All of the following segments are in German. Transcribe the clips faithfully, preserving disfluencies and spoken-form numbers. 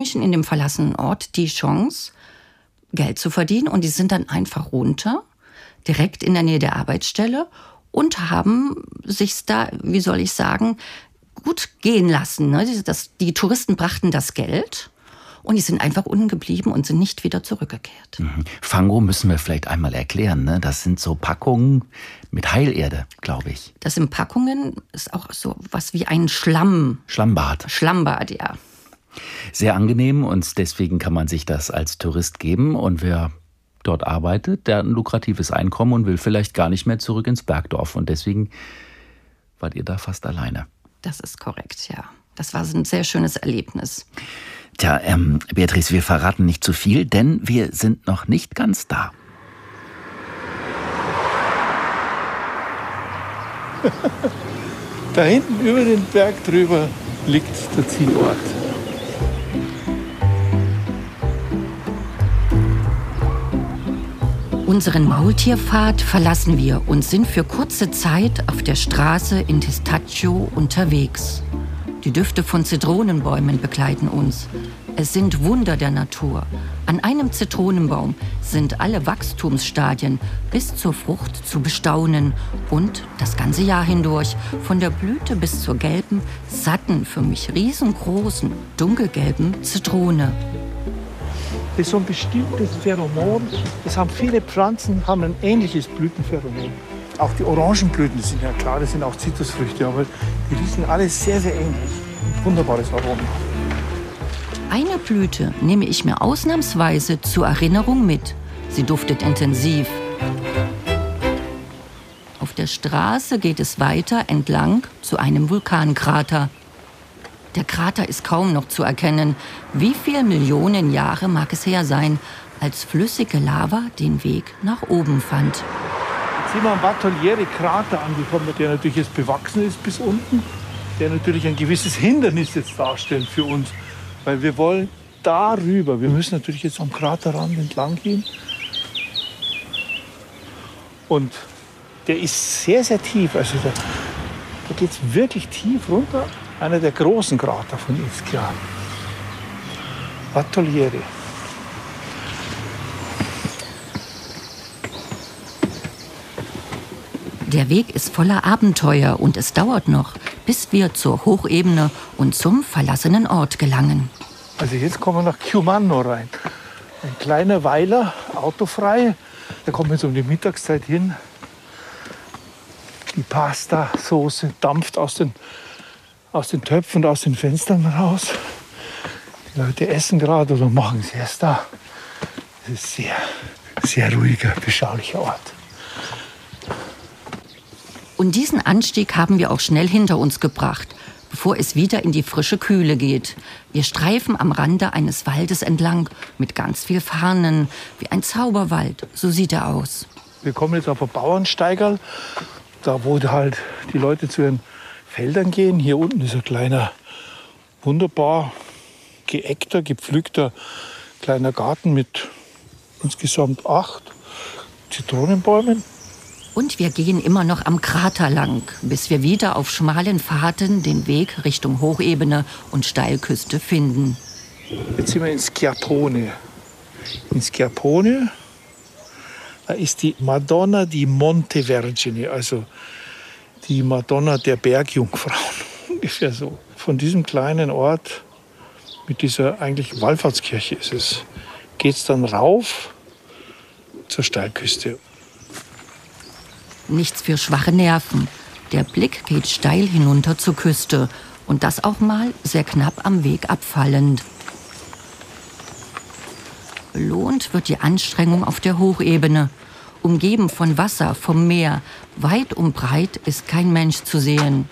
Menschen in dem verlassenen Ort die Chance, Geld zu verdienen. Und die sind dann einfach runter, direkt in der Nähe der Arbeitsstelle und haben sich da, wie soll ich sagen, gut gehen lassen. Das, die Touristen brachten das Geld und die sind einfach unten geblieben und sind nicht wieder zurückgekehrt. Mhm. Fango müssen wir vielleicht einmal erklären, ne? Das sind so Packungen mit Heilerde, glaube ich. Das sind Packungen, ist auch so was wie ein Schlamm. Schlammbad. Schlammbad, ja. Sehr angenehm und deswegen kann man sich das als Tourist geben. Und wer dort arbeitet, der hat ein lukratives Einkommen und will vielleicht gar nicht mehr zurück ins Bergdorf. Und deswegen wart ihr da fast alleine. Das ist korrekt, ja. Das war ein sehr schönes Erlebnis. Tja, ähm, Beatrice, wir verraten nicht zu viel, denn wir sind noch nicht ganz da. Da hinten über den Berg drüber liegt der Zielort. Unseren Maultierpfad verlassen wir und sind für kurze Zeit auf der Straße in Testaccio unterwegs. Die Düfte von Zitronenbäumen begleiten uns. Es sind Wunder der Natur. An einem Zitronenbaum sind alle Wachstumsstadien bis zur Frucht zu bestaunen. Und das ganze Jahr hindurch, von der Blüte bis zur gelben, satten, für mich riesengroßen, dunkelgelben Zitrone. Das ist so ein bestimmtes Pheromon. Das haben viele Pflanzen, haben ein ähnliches Blütenpheromon. Auch die Orangenblüten, das sind ja klar, das sind auch Zitrusfrüchte, aber die riechen alle sehr, sehr ähnlich. Ein wunderbares Aroma. Eine Blüte nehme ich mir ausnahmsweise zur Erinnerung mit. Sie duftet intensiv. Auf der Straße geht es weiter entlang zu einem Vulkankrater. Der Krater ist kaum noch zu erkennen. Wie viele Millionen Jahre mag es her sein, als flüssige Lava den Weg nach oben fand? Jetzt sind wir am Vatoliere-Krater angekommen, der natürlich jetzt bewachsen ist bis unten, der natürlich ein gewisses Hindernis jetzt darstellt für uns, weil wir wollen darüber. Wir müssen natürlich jetzt am Kraterrand entlang gehen. Und der ist sehr, sehr tief. Also da, da geht es wirklich tief runter. Einer der großen Krater von Ischia. Vatoliere. Der Weg ist voller Abenteuer und es dauert noch, bis wir zur Hochebene und zum verlassenen Ort gelangen. Also jetzt kommen wir nach Chiumanno rein. Ein kleiner Weiler, autofrei. Da kommen wir jetzt um die Mittagszeit hin. Die Pasta-Soße dampft aus den, aus den Töpfen und aus den Fenstern raus. Die Leute essen gerade oder machen Siesta. Das ist sehr, sehr ruhiger, beschaulicher Ort. Und diesen Anstieg haben wir auch schnell hinter uns gebracht, bevor es wieder in die frische Kühle geht. Wir streifen am Rande eines Waldes entlang mit ganz viel Farnen, wie ein Zauberwald, so sieht er aus. Wir kommen jetzt auf ein Bauernsteigerl, da wo halt die Leute zu ihren Feldern gehen. Hier unten ist ein kleiner, wunderbar geeckter, gepflückter kleiner Garten mit insgesamt acht Zitronenbäumen. Und wir gehen immer noch am Krater lang, bis wir wieder auf schmalen Pfaden den Weg Richtung Hochebene und Steilküste finden. Jetzt sind wir in Schiappone. In Schiappone, da ist die Madonna di Monte Vergine, also die Madonna der Bergjungfrauen, ungefähr so. Von diesem kleinen Ort mit dieser eigentlich Wallfahrtskirche ist es, geht es dann rauf zur Steilküste. Nichts für schwache Nerven. Der Blick geht steil hinunter zur Küste und das auch mal sehr knapp am Weg abfallend. Belohnt wird die Anstrengung auf der Hochebene. Umgeben von Wasser, vom Meer, weit und breit ist kein Mensch zu sehen.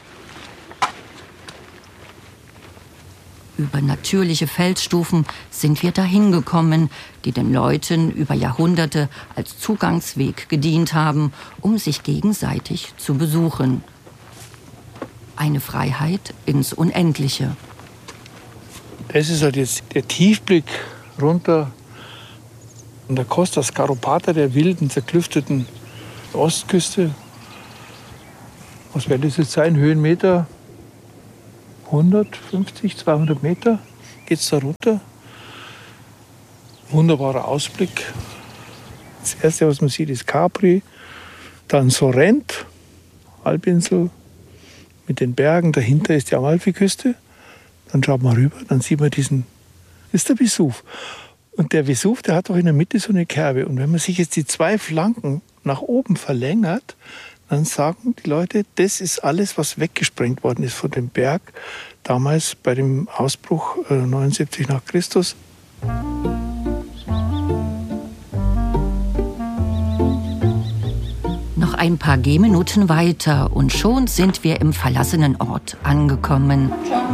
Über natürliche Felsstufen sind wir dahin gekommen, die den Leuten über Jahrhunderte als Zugangsweg gedient haben, um sich gegenseitig zu besuchen. Eine Freiheit ins Unendliche. Das ist halt jetzt der Tiefblick runter an der Costa Scarpata, der wilden, zerklüfteten Ostküste. Was wird das jetzt sein? Höhenmeter hundertfünfzig, zweihundert Meter. geht es da runter. Wunderbarer Ausblick. Das erste, was man sieht, ist Capri. Dann Sorrent, Halbinsel mit den Bergen. Dahinter ist die Amalfiküste. Dann schaut man rüber, dann sieht man diesen, das ist der Vesuv. Und der Vesuv, der hat auch in der Mitte so eine Kerbe. Und wenn man sich jetzt die zwei Flanken nach oben verlängert, dann sagen die Leute, das ist alles, was weggesprengt worden ist von dem Berg. Damals bei dem Ausbruch äh, neunundsiebzig nach Christus. Noch ein paar Gehminuten weiter und schon sind wir im verlassenen Ort angekommen.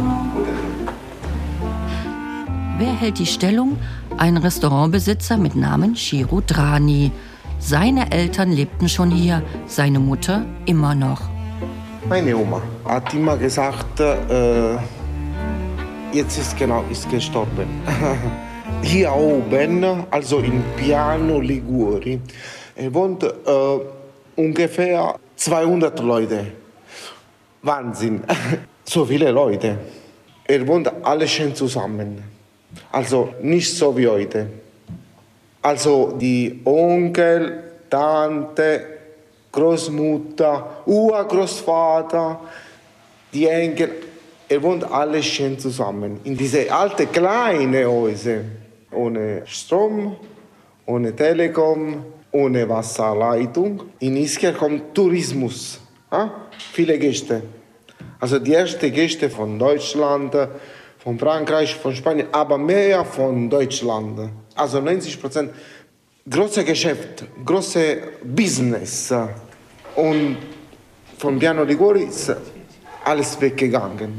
Wer hält die Stellung? Ein Restaurantbesitzer mit Namen Ciro Drani. Seine Eltern lebten schon hier, seine Mutter immer noch. Meine Oma hat immer gesagt, äh, jetzt ist genau ist gestorben. Hier oben, also in Piano Liguri, wohnt äh, ungefähr zweihundert Leute. Wahnsinn, so viele Leute. Er wohnt alle schön zusammen. Also nicht so wie heute. Also die Onkel, Tante, Großmutter, Urgroßvater, die Enkel, er wohnt alle schön zusammen. In diese alte kleine Häuser. Ohne Strom, ohne Telekom, ohne Wasserleitung. In Ischia kommt Tourismus. Ja? Viele Gäste. Also die ersten Gäste von Deutschland, von Frankreich, von Spanien, aber mehr von Deutschland. Also neunzig Prozent große Geschäft, große Business. Und von Piano Liguri ist alles weggegangen.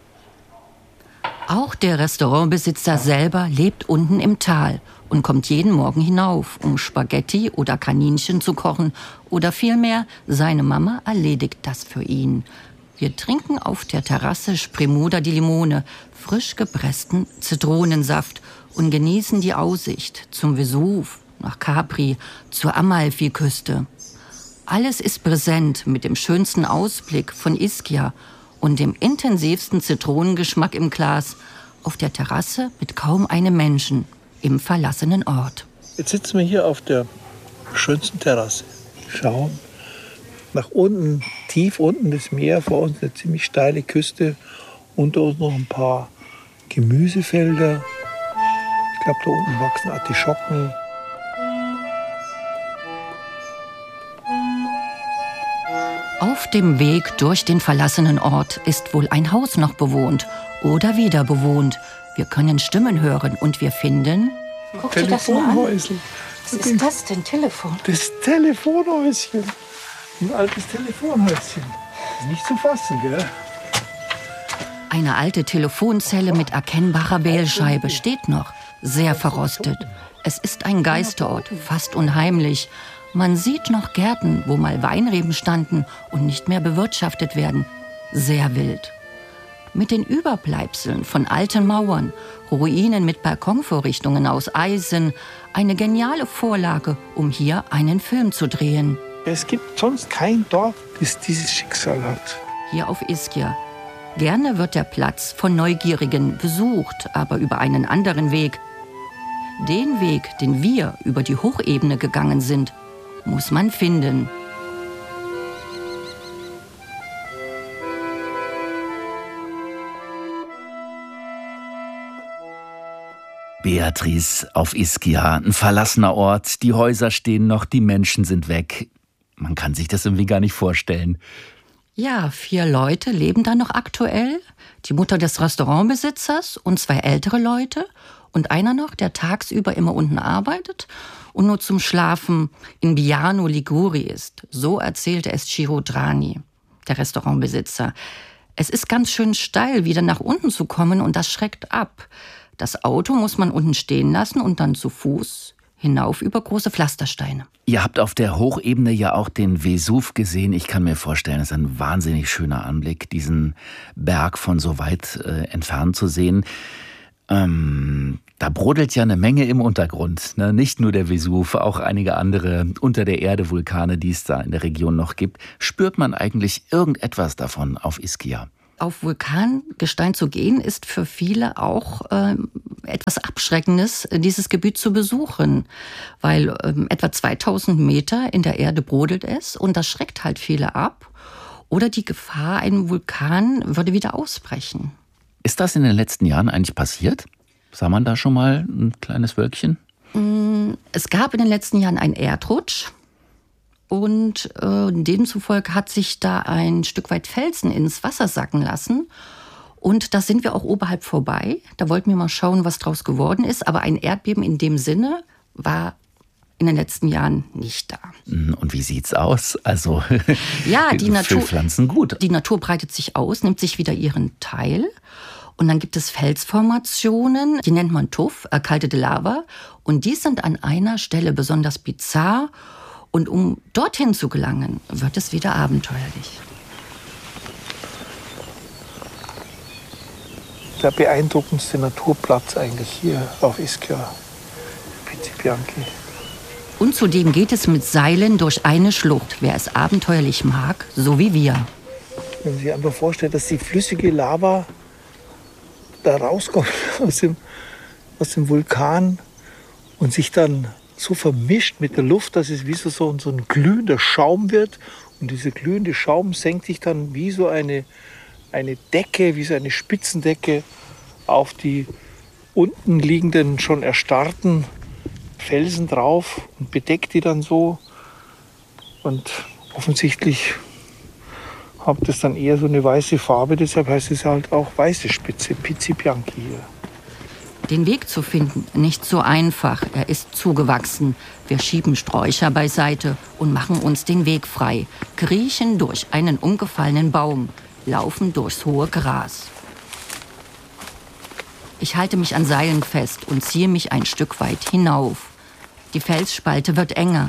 Auch der Restaurantbesitzer selber lebt unten im Tal und kommt jeden Morgen hinauf, um Spaghetti oder Kaninchen zu kochen. Oder vielmehr, seine Mama erledigt das für ihn. Wir trinken auf der Terrasse Spremuda di Limone, frisch gepressten Zitronensaft und genießen die Aussicht zum Vesuv, nach Capri, zur Amalfiküste. Alles ist präsent mit dem schönsten Ausblick von Ischia und dem intensivsten Zitronengeschmack im Glas auf der Terrasse mit kaum einem Menschen im verlassenen Ort. Jetzt sitzen wir hier auf der schönsten Terrasse. Schauen nach unten, tief unten das Meer, vor uns eine ziemlich steile Küste, unter uns noch ein paar Gemüsefelder. Ich glaube, da unten wachsen Artischocken. Auf dem Weg durch den verlassenen Ort ist wohl ein Haus noch bewohnt oder wieder bewohnt. Wir können Stimmen hören und wir finden... Guck dir das mal an. Was ist das denn? Telefon? Das Telefonhäuschen. Ein altes Telefonhäuschen. Nicht zu fassen, gell? Eine alte Telefonzelle mit erkennbarer Wählscheibe steht noch, sehr verrostet. Es ist ein Geisterort, fast unheimlich. Man sieht noch Gärten, wo mal Weinreben standen und nicht mehr bewirtschaftet werden. Sehr wild. Mit den Überbleibseln von alten Mauern, Ruinen mit Balkonvorrichtungen aus Eisen, eine geniale Vorlage, um hier einen Film zu drehen. Es gibt sonst kein Dorf, das dieses Schicksal hat. Hier auf Ischia. Gerne wird der Platz von Neugierigen besucht, aber über einen anderen Weg. Den Weg, den wir über die Hochebene gegangen sind, muss man finden. Beatrice auf Ischia, ein verlassener Ort. Die Häuser stehen noch, die Menschen sind weg. Man kann sich das irgendwie gar nicht vorstellen. Ja, vier Leute leben da noch aktuell. Die Mutter des Restaurantbesitzers und zwei ältere Leute. Und einer noch, der tagsüber immer unten arbeitet und nur zum Schlafen in Piano Liguri ist. So erzählte es Ciro Drani, der Restaurantbesitzer. Es ist ganz schön steil, wieder nach unten zu kommen und das schreckt ab. Das Auto muss man unten stehen lassen und dann zu Fuß hinauf über große Pflastersteine. Ihr habt auf der Hochebene ja auch den Vesuv gesehen. Ich kann mir vorstellen, es ist ein wahnsinnig schöner Anblick, diesen Berg von so weit äh, entfernt zu sehen. Ähm, da brodelt ja eine Menge im Untergrund. Ne? Nicht nur der Vesuv, auch einige andere unter der Erde Vulkane, die es da in der Region noch gibt. Spürt man eigentlich irgendetwas davon auf Ischia? Auf Vulkangestein zu gehen, ist für viele auch äh, etwas Abschreckendes, dieses Gebiet zu besuchen. Weil äh, etwa zweitausend Meter in der Erde brodelt es und das schreckt halt viele ab. Oder die Gefahr, ein Vulkan würde wieder ausbrechen. Ist das in den letzten Jahren eigentlich passiert? Sah man da schon mal ein kleines Wölkchen? Es gab in den letzten Jahren einen Erdrutsch. Und äh, demzufolge hat sich da ein Stück weit Felsen ins Wasser sacken lassen. Und da sind wir auch oberhalb vorbei. Da wollten wir mal schauen, was draus geworden ist. Aber ein Erdbeben in dem Sinne war in den letzten Jahren nicht da. Und wie sieht's aus? Also ja, die für Natur, Pflanzen gut. Die Natur breitet sich aus, nimmt sich wieder ihren Teil. Und dann gibt es Felsformationen, die nennt man Tuff, erkaltete Lava. Und die sind an einer Stelle besonders bizarr. Und um dorthin zu gelangen, wird es wieder abenteuerlich. Der beeindruckendste Naturplatz eigentlich hier auf Ischia, Pizi Bianchi. Und zudem geht es mit Seilen durch eine Schlucht, wer es abenteuerlich mag, so wie wir. Wenn man sich einfach vorstellt, dass die flüssige Lava da rauskommt aus dem, aus dem Vulkan und sich dann so vermischt mit der Luft, dass es wie so, so ein glühender Schaum wird. Und dieser glühende Schaum senkt sich dann wie so eine, eine Decke, wie so eine Spitzendecke auf die unten liegenden, schon erstarrten Felsen drauf und bedeckt die dann so. Und offensichtlich hat es dann eher so eine weiße Farbe, deshalb heißt es halt auch weiße Spitze, Pizi Bianchi hier. Den Weg zu finden, nicht so einfach. Er ist zugewachsen. Wir schieben Sträucher beiseite und machen uns den Weg frei, kriechen durch einen umgefallenen Baum, laufen durchs hohe Gras. Ich halte mich an Seilen fest und ziehe mich ein Stück weit hinauf. Die Felsspalte wird enger,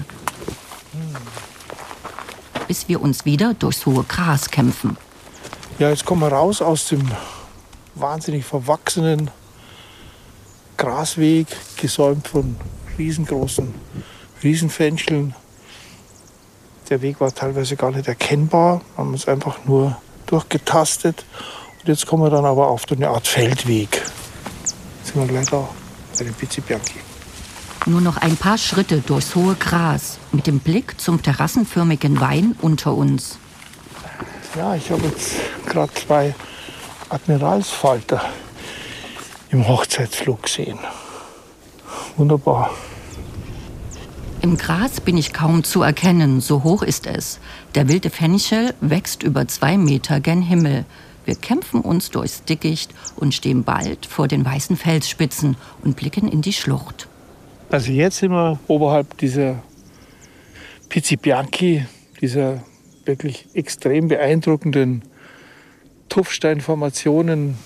bis wir uns wieder durchs hohe Gras kämpfen. Ja, jetzt kommen wir raus aus dem wahnsinnig verwachsenen Grasweg, gesäumt von riesengroßen Riesenfencheln. Der Weg war teilweise gar nicht erkennbar, wir haben uns einfach nur durchgetastet. Und jetzt kommen wir dann aber auf eine Art Feldweg. Jetzt sind wir gleich da bei den Pizi Bianchi. Nur noch ein paar Schritte durchs hohe Gras, mit dem Blick zum terrassenförmigen Wein unter uns. Ja, ich habe jetzt gerade zwei Admiralsfalter im Hochzeitsflug gesehen. Wunderbar. Im Gras bin ich kaum zu erkennen, so hoch ist es. Der wilde Fenchel wächst über zwei Meter gen Himmel. Wir kämpfen uns durchs Dickicht und stehen bald vor den weißen Felsspitzen und blicken in die Schlucht. Also jetzt sind wir oberhalb dieser Pizi Bianchi, dieser wirklich extrem beeindruckenden Tuffsteinformationen.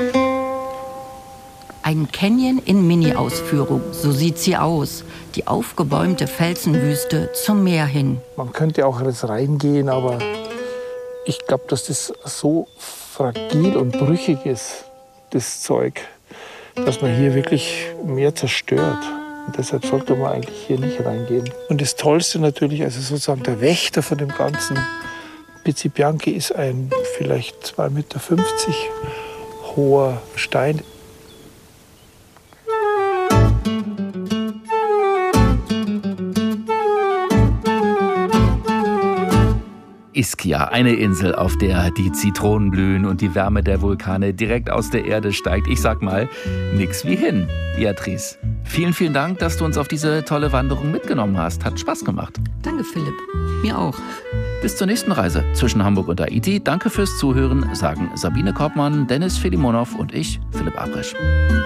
Ein Canyon in Mini-Ausführung, so sieht sie aus. Die aufgebäumte Felsenwüste zum Meer hin. Man könnte auch jetzt reingehen, aber ich glaube, dass das so fragil und brüchig ist, das Zeug, dass man hier wirklich mehr zerstört. Und deshalb sollte man eigentlich hier nicht reingehen. Und das Tollste natürlich, also sozusagen der Wächter von dem ganzen Pizi Bianchi ist ein vielleicht zwei Meter fünfzig hoher Stein. Ischia, eine Insel, auf der die Zitronen blühen und die Wärme der Vulkane direkt aus der Erde steigt. Ich sag mal, nix wie hin. Beatrice, vielen, vielen Dank, dass du uns auf diese tolle Wanderung mitgenommen hast. Hat Spaß gemacht. Danke, Philipp. Mir auch. Bis zur nächsten Reise zwischen Hamburg und Haiti. Danke fürs Zuhören, sagen Sabine Korbmann, Dennis Filimonow und ich, Philipp Abrisch.